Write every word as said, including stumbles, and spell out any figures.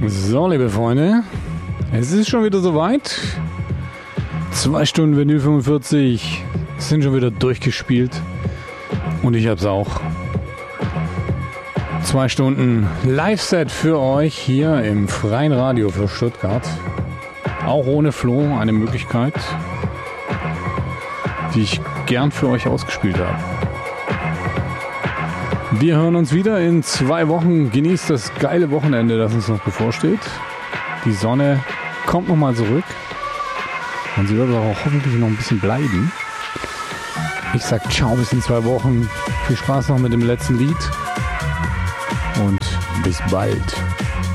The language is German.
So, liebe Freunde, es ist schon wieder soweit. Zwei Stunden Vinyl fünfundvierzig sind schon wieder durchgespielt. Und ich hab's auch. Zwei Stunden Live-Set für euch hier im freien Radio für Stuttgart. Auch ohne Flo eine Möglichkeit, die ich gern für euch ausgespielt habe. Wir hören uns wieder in zwei Wochen. Genießt das geile Wochenende, das uns noch bevorsteht. Die Sonne kommt nochmal zurück. Und sie wird auch hoffentlich noch ein bisschen bleiben. Ich sag ciao bis in zwei Wochen. Viel Spaß noch mit dem letzten Lied. Und bis bald.